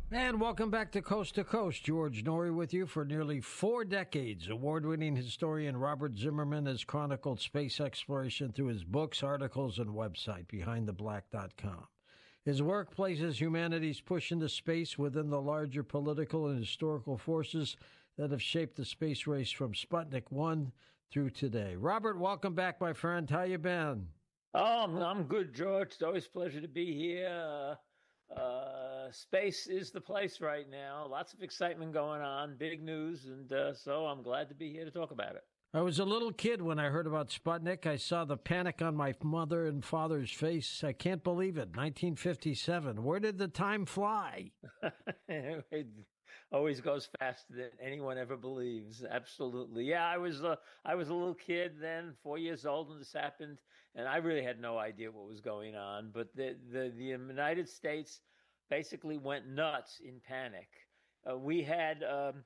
And welcome back to Coast. George Noory with you. For nearly 4 decades, award-winning historian Robert Zimmerman has chronicled space exploration through his books, articles, and website, BehindTheBlack.com. His work places humanity's push into space within the larger political and historical forces that have shaped the space race from Sputnik 1 through today. Robert, welcome back, my friend. How you been? Oh, I'm good, George. It's always a pleasure to be here. Space is the place right now. Lots of excitement going on, big news, and so I'm glad to be here to talk about it. I was a little kid when I heard about Sputnik. I saw the panic on my mother and father's face. I can't believe it. 1957. Where did the time fly? It always goes faster than anyone ever believes. Absolutely. Yeah, I was a little kid then, 4 years old when this happened, and I really had no idea what was going on. But the United States basically went nuts in panic. We had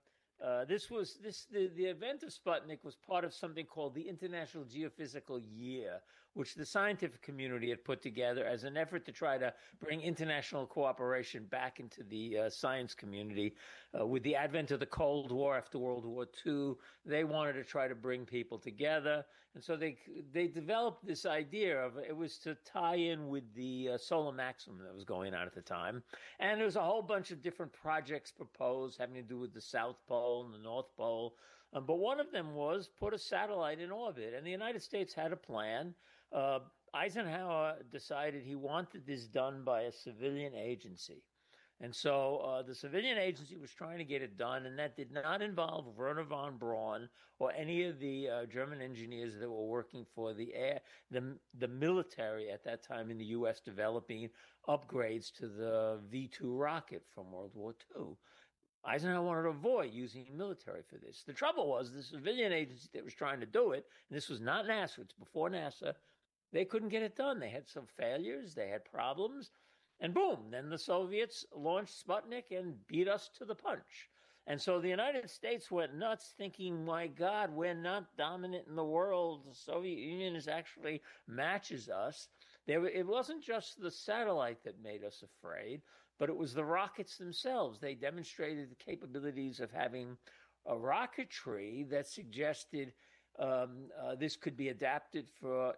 the event of Sputnik was part of something called the International Geophysical Year, which the scientific community had put together as an effort to try to bring international cooperation back into the science community. With the advent of the Cold War after World War II, they wanted to try to bring people together. And so they developed this idea of it was to tie in with the solar maximum that was going on at the time. And there was a whole bunch of different projects proposed having to do with the South Pole and the North Pole. But one of them was put a satellite in orbit. And the United States had a plan. Eisenhower decided he wanted this done by a civilian agency. And so the civilian agency was trying to get it done, and that did not involve Wernher von Braun or any of the German engineers that were working for the military at that time in the U.S. developing upgrades to the V-2 rocket from World War II. Eisenhower wanted to avoid using military for this. The trouble was the civilian agency that was trying to do it, and this was not NASA, it's before NASA, they couldn't get it done. They had some failures, they had problems, and boom, then the Soviets launched Sputnik and beat us to the punch. And so the United States went nuts thinking, my God, we're not dominant in the world. The Soviet Union is actually matches us. It wasn't just the satellite that made us afraid, but it was the rockets themselves. They demonstrated the capabilities of having a rocketry that suggested this could be adapted for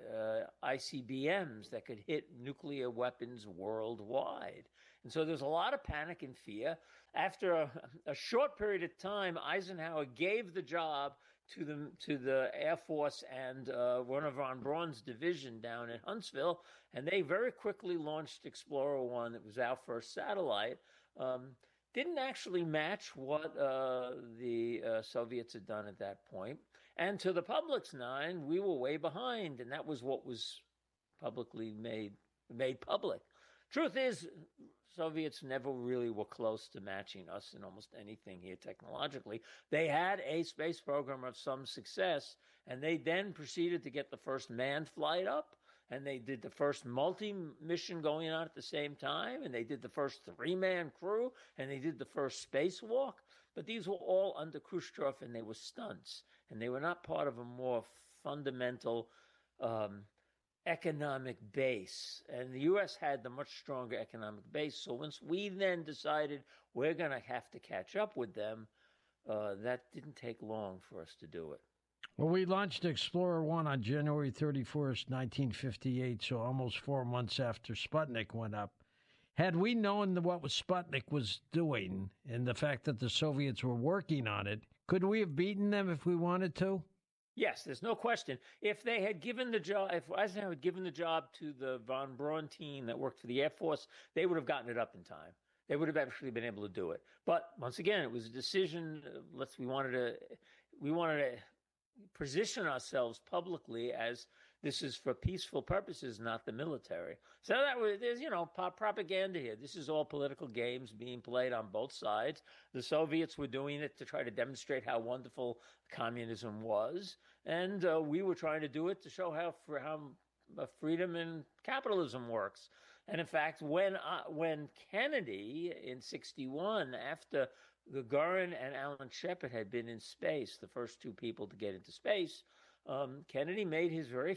ICBMs that could hit nuclear weapons worldwide. And so there's a lot of panic and fear. After a short period of time, Eisenhower gave the job to the Air Force and Wernher von Braun's division down in Huntsville, and they very quickly launched Explorer 1. It was our first satellite. Didn't actually match what the Soviets had done at that point. And to the public's mind, we were way behind, and that was what was publicly made public. Truth is, Soviets never really were close to matching us in almost anything here technologically. They had a space program of some success, and they then proceeded to get the first manned flight up, and they did the first multi-mission going on at the same time, and they did the first 3-man crew, and they did the first spacewalk. But these were all under Khrushchev, and they were stunts, and they were not part of a more fundamental economic base. And the U.S. had the much stronger economic base. So once we then decided we're going to have to catch up with them, that didn't take long for us to do it. Well, we launched Explorer 1 on January 31st, 1958, so almost 4 months after Sputnik went up. Had we known what Sputnik was doing and the fact that the Soviets were working on it, could we have beaten them if we wanted to? Yes, there's no question. If they had given the job, if Eisenhower had given the job to the von Braun team that worked for the Air Force, they would have gotten it up in time. They would have actually been able to do it. But once again, it was a decision. We wanted to position ourselves publicly as this is for peaceful purposes, not the military. So there's propaganda here. This is all political games being played on both sides. The Soviets were doing it to try to demonstrate how wonderful communism was, and we were trying to do it to show how freedom and capitalism works. And in fact, when Kennedy in '61, after Gagarin and Alan Shepard had been in space, the first two people to get into space, Kennedy made his very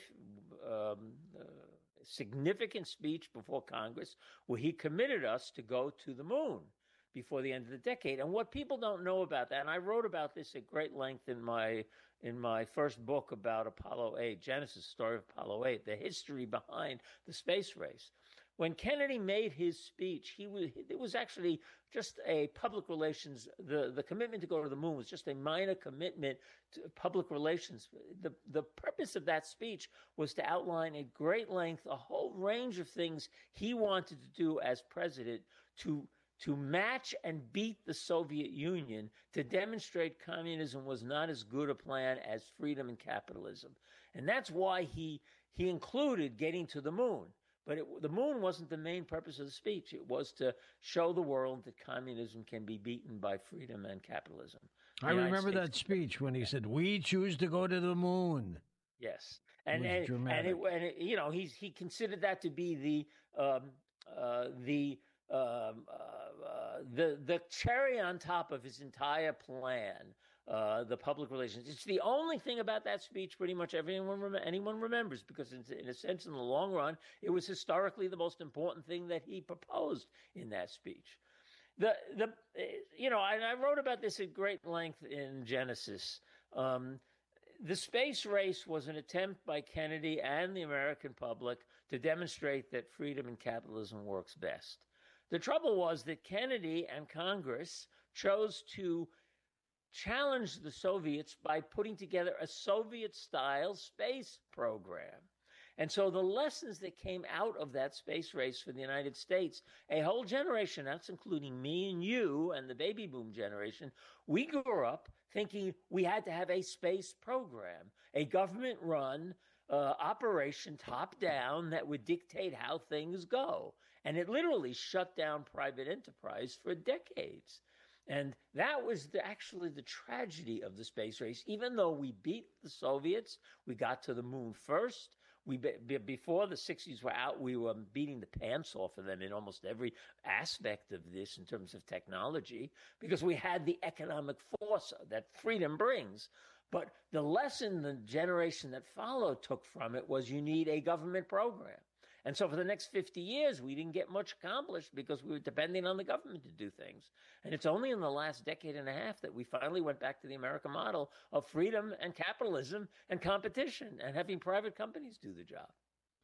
significant speech before Congress where he committed us to go to the moon. before the end of the decade. And what people don't know about that, and I wrote about this at great length in my first book about Apollo 8, Genesis, story of Apollo 8, the history behind the space race. When Kennedy made his speech, it was actually just a public relations. The commitment to go to the moon was just a minor commitment to public relations. The purpose of that speech was to outline at great length a whole range of things he wanted to do as president to match and beat the Soviet Union, to demonstrate communism was not as good a plan as freedom and capitalism. And that's why he included getting to the moon. But the moon wasn't the main purpose of the speech. It was to show the world that communism can be beaten by freedom and capitalism. I remember that speech when he said, "We choose to go to the moon." Yes, and he considered that to be the cherry on top of his entire plan. The public relations. It's the only thing about that speech pretty much anyone remembers, because in a sense, in the long run, it was historically the most important thing that he proposed in that speech. And I wrote about this at great length in Genesis. The space race was an attempt by Kennedy and the American public to demonstrate that freedom and capitalism works best. The trouble was that Kennedy and Congress chose to challenged the Soviets by putting together a Soviet-style space program. And so the lessons that came out of that space race for the United States, a whole generation, that's including me and you and the baby boom generation, we grew up thinking we had to have a space program, a government-run operation top-down that would dictate how things go. And it literally shut down private enterprise for decades. And that was actually the tragedy of the space race. Even though we beat the Soviets, we got to the moon first. Before the 60s were out, we were beating the pants off of them in almost every aspect of this in terms of technology, because we had the economic force that freedom brings. But the lesson the generation that followed took from it was you need a government program. And so for the next 50 years, we didn't get much accomplished because we were depending on the government to do things. And it's only in the last decade and a half that we finally went back to the American model of freedom and capitalism and competition and having private companies do the job.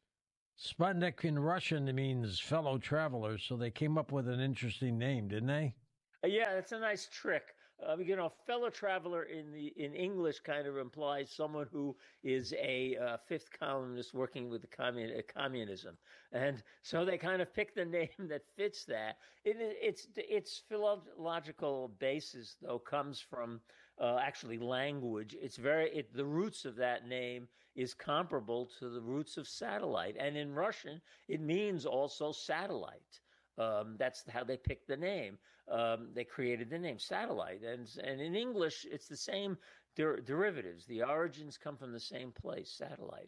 Sputnik in Russian means fellow traveler, so they came up with an interesting name, didn't they? Yeah, that's a nice trick. Fellow traveler in English kind of implies someone who is a fifth columnist working with the communism, and so they kind of picked the name that fits that. Its philological basis, though, comes from actually language. The roots of that name is comparable to the roots of satellite, and in Russian it means also satellite. That's how they picked the name. They created the name satellite. And in English, it's the same derivatives. The origins come from the same place, satellite.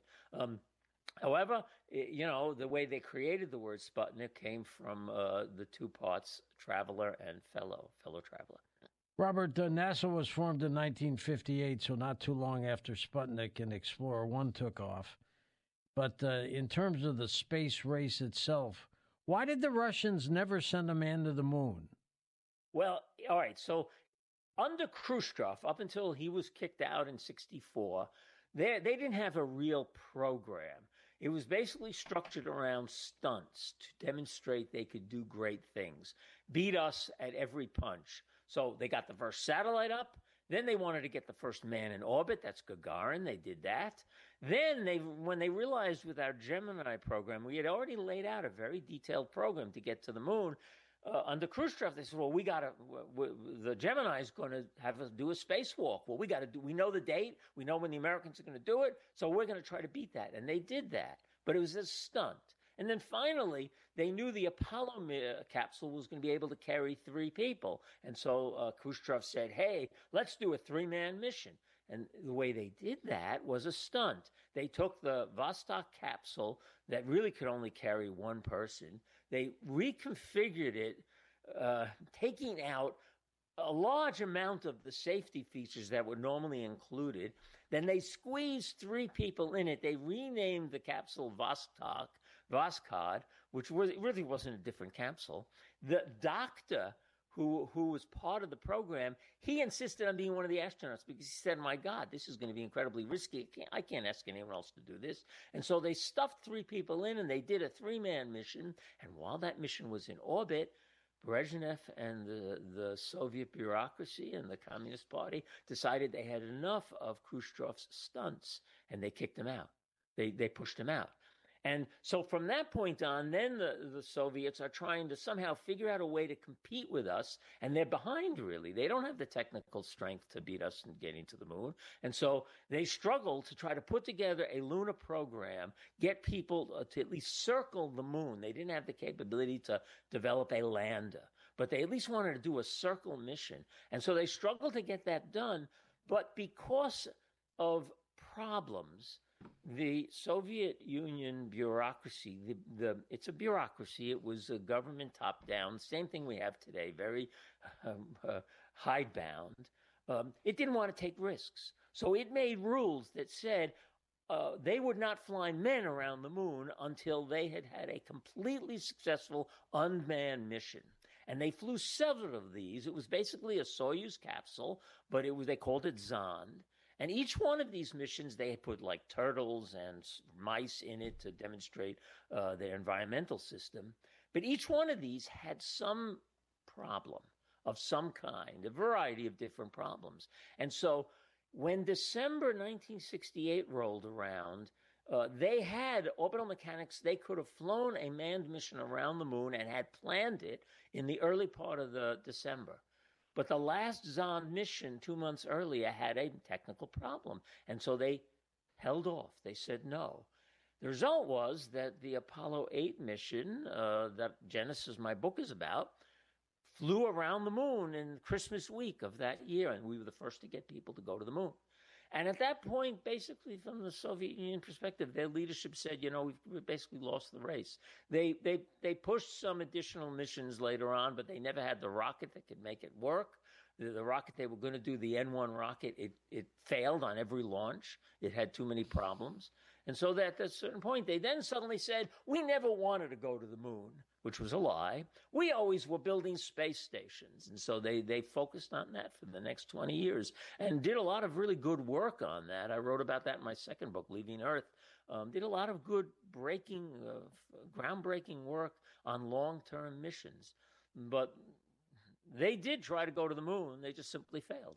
However, the way they created the word Sputnik came from the two parts, traveler and fellow traveler. Robert, NASA was formed in 1958, so not too long after Sputnik and Explorer 1 took off. But in terms of the space race itself, why did the Russians never send a man to the moon? Well, all right. So under Khrushchev, up until he was kicked out in 1964, they didn't have a real program. It was basically structured around stunts to demonstrate they could do great things, beat us at every punch. So they got the first satellite up. Then they wanted to get the first man in orbit. That's Gagarin. They did that. Then when they realized with our Gemini program, we had already laid out a very detailed program to get to the moon. Under Khrushchev, they said, well, the Gemini is going to have us do a spacewalk. Well, we know the date. We know when the Americans are going to do it. So we're going to try to beat that. And they did that. But it was a stunt. And then finally, they knew the Apollo capsule was going to be able to carry 3 people. And so Khrushchev said, hey, let's do a 3-man mission. And the way they did that was a stunt. They took the Vostok capsule that really could only carry 1 person. They reconfigured it, taking out a large amount of the safety features that were normally included. Then they squeezed 3 people in it. They renamed the capsule Voskhod, which really wasn't a different capsule. The doctor who was part of the program, he insisted on being one of the astronauts because he said, my God, this is going to be incredibly risky. I can't ask anyone else to do this. And so they stuffed 3 people in, and they did a 3-man mission. And while that mission was in orbit, Brezhnev and the Soviet bureaucracy and the Communist Party decided they had enough of Khrushchev's stunts, and they kicked him out. They pushed him out. And so from that point on, then the Soviets are trying to somehow figure out a way to compete with us, and they're behind, really. They don't have the technical strength to beat us in getting to the moon. And so they struggle to try to put together a lunar program, get people to at least circle the moon. They didn't have the capability to develop a lander, but they at least wanted to do a circle mission. And so they struggled to get that done, but because of problems, the Soviet Union bureaucracy, it's a bureaucracy. It was a government top-down, same thing we have today, very hidebound. It didn't want to take risks. So it made rules that said they would not fly men around the moon until they had had a completely successful unmanned mission. And they flew several of these. It was basically a Soyuz capsule, but they called it Zond. And each one of these missions, they put like turtles and mice in it to demonstrate their environmental system. But each one of these had some problem of some kind, a variety of different problems. And so when December 1968 rolled around, they had orbital mechanics. They could have flown a manned mission around the moon and had planned it in the early part of December. But the last Zond mission 2 months earlier had a technical problem. And so they held off. They said no. The result was that the Apollo 8 mission that Genesis, my book, is about, flew around the moon in Christmas week of that year. And we were the first to get people to go to the moon. And at that point, basically, from the Soviet Union perspective, their leadership said, we've basically lost the race. They pushed some additional missions later on, but they never had the rocket that could make it work. The rocket they were going to do, the N-1 rocket, it failed on every launch. It had too many problems. And so that at a certain point, they then suddenly said, we never wanted to go to the moon, which was a lie. We always were building space stations. And so they focused on that for the next 20 years and did a lot of really good work on that. I wrote about that in my second book, Leaving Earth. Did a lot of good groundbreaking work on long-term missions. But they did try to go to the moon. They just simply failed.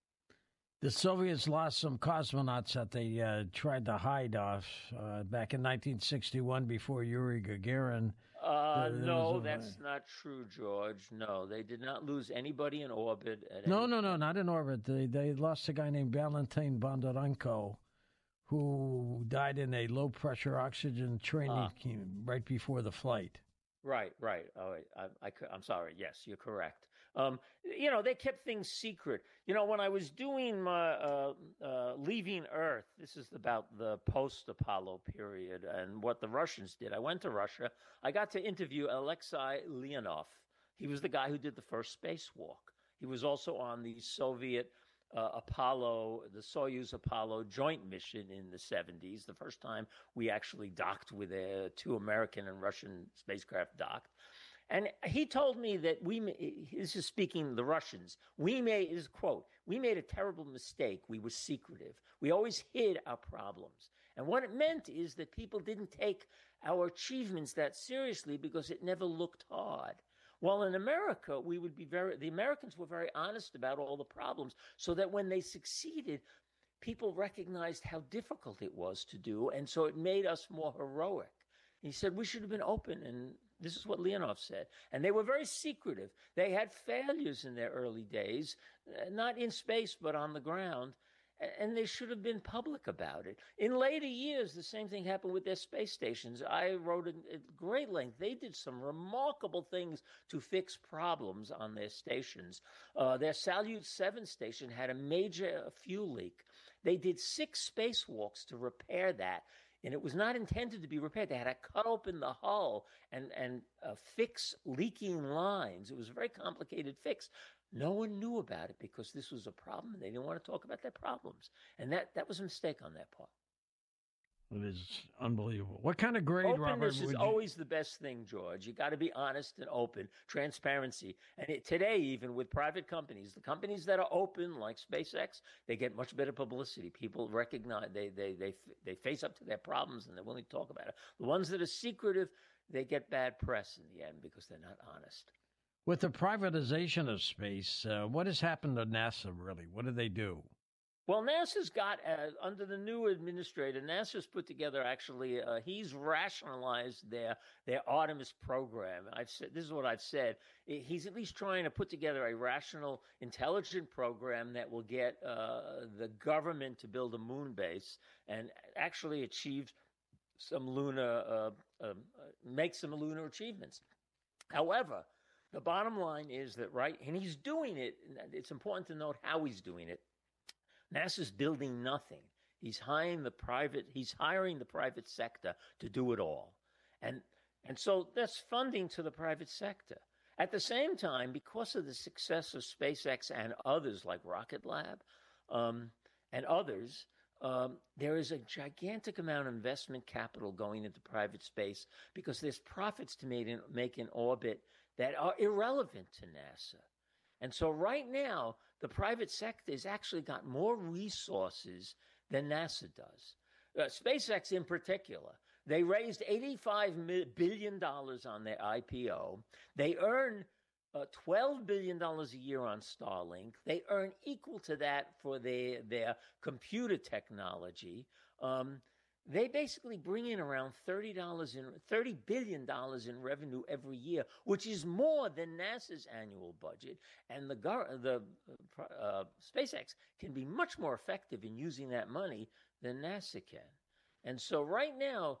The Soviets lost some cosmonauts that they tried to hide off back in 1961 before Yuri Gagarin. No, that's not true, George. No, they did not lose anybody in orbit. No, not in orbit. They lost a guy named Valentin Bondarenko, who died in a low-pressure oxygen training right before the flight. Right. Oh, I'm sorry. Yes, you're correct. They kept things secret. When I was doing my Leaving Earth, this is about the post-Apollo period and what the Russians did. I went to Russia. I got to interview Alexei Leonov. He was the guy who did the first spacewalk. He was also on the Soviet the Soyuz Apollo joint mission in the 70s, the first time we actually docked with 2 American and Russian spacecraft docked. And he told me that this is speaking the Russians, his quote, we made a terrible mistake. We were secretive. We always hid our problems. And what it meant is that people didn't take our achievements that seriously because it never looked hard. While in America, the Americans were very honest about all the problems so that when they succeeded, people recognized how difficult it was to do. And so it made us more heroic. He said, we should have been open. And this is what Leonov said. And they were very secretive. They had failures in their early days, not in space, but on the ground. And they should have been public about it. In later years, the same thing happened with their space stations. I wrote at great length. They did some remarkable things to fix problems on their stations. Their Salyut 7 station had a major fuel leak. They did 6 spacewalks to repair that. And it was not intended to be repaired. They had to cut open the hull and fix leaking lines. It was a very complicated fix. No one knew about it because this was a problem and they didn't want to talk about their problems. And that was a mistake on their part. It is unbelievable. What kind of grade, Robert? Openness is always the best thing, George. You got to be honest and open, transparency. And today, even with private companies, the companies that are open, like SpaceX, they get much better publicity. People recognize they face up to their problems and they're willing to talk about it. The ones that are secretive, they get bad press in the end because they're not honest. With the privatization of space, what has happened to NASA, really? What do they do? Well, NASA's got, under the new administrator, NASA's put together he's rationalized their Artemis program. This is what I've said. He's at least trying to put together a rational, intelligent program that will get the government to build a moon base and actually achieve some make some lunar achievements. However, the bottom line is that, and he's doing it, it's important to note how he's doing it. NASA's building nothing. He's hiring the private sector to do it all. And so that's funding to the private sector. At the same time, because of the success of SpaceX and others like Rocket Lab and others, there is a gigantic amount of investment capital going into private space because there's profits to make in orbit that are irrelevant to NASA. And so right now, the private sector has actually got more resources than NASA does. SpaceX in particular, they raised $85 billion on their IPO. They earn $12 billion a year on Starlink. They earn equal to that for their computer technology. They basically bring in around $30 billion in revenue every year, which is more than NASA's annual budget. And the SpaceX can be much more effective in using that money than NASA can. And so right now,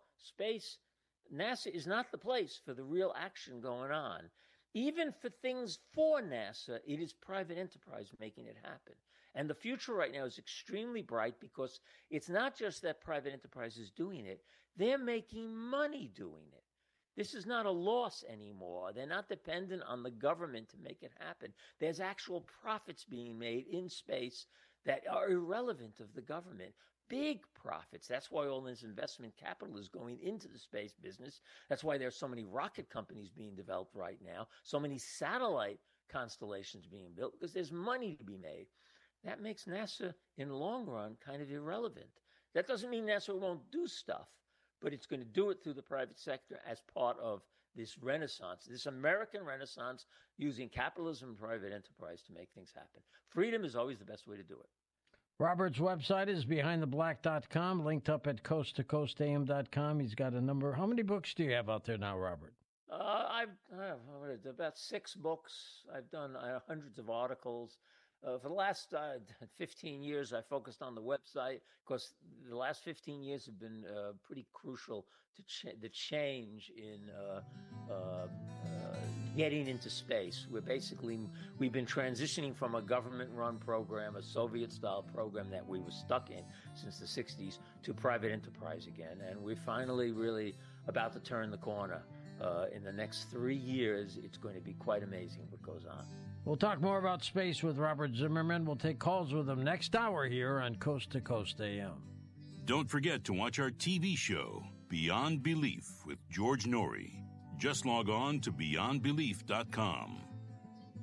NASA is not the place for the real action going on. Even for things for NASA, it is private enterprise making it happen. And the future right now is extremely bright because it's not just that private enterprise is doing it. They're making money doing it. This is not a loss anymore. They're not dependent on the government to make it happen. There's actual profits being made in space that are irrelevant of the government. Big profits. That's why all this investment capital is going into the space business. That's why there's so many rocket companies being developed right now, so many satellite constellations being built, because there's money to be made. That makes NASA, in the long run, kind of irrelevant. That doesn't mean NASA won't do stuff, but it's going to do it through the private sector as part of this renaissance, this American renaissance, using capitalism and private enterprise to make things happen. Freedom is always the best way to do it. Robert's website is behindtheblack.com, linked up at coasttocoastam.com. He's got a number. How many books do you have out there now, Robert? I've about 6 books. I've done hundreds of articles. For the last 15 years, I focused on the website because the last 15 years have been pretty crucial to the change in getting into space. We've been transitioning from a government-run program, a Soviet-style program that we were stuck in since the 60s, to private enterprise again. And we're finally really about to turn the corner. In the next 3 years, it's going to be quite amazing what goes on. We'll talk more about space with Robert Zimmerman. We'll take calls with him next hour here on Coast to Coast AM. Don't forget to watch our TV show, Beyond Belief, with George Norrie. Just log on to beyondbelief.com.